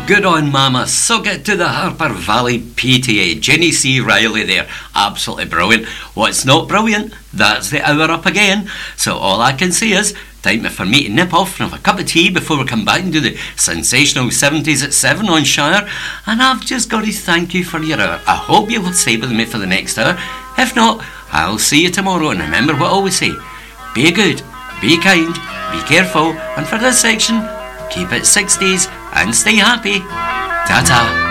Good on, Mama. Suck it to the Harper Valley PTA. Jenny C. Riley there. Absolutely brilliant. What's not brilliant? That's the hour up again. So all I can say is, time for me to nip off and have a cup of tea before we come back and do the sensational 70s at 7 on Shire. And I've just got to thank you for your hour. I hope you will stay with me for the next hour. If not, I'll see you tomorrow. And remember what I always say. Be good, be kind, be careful. And for this section, keep it 60s and stay happy. Ta-ta.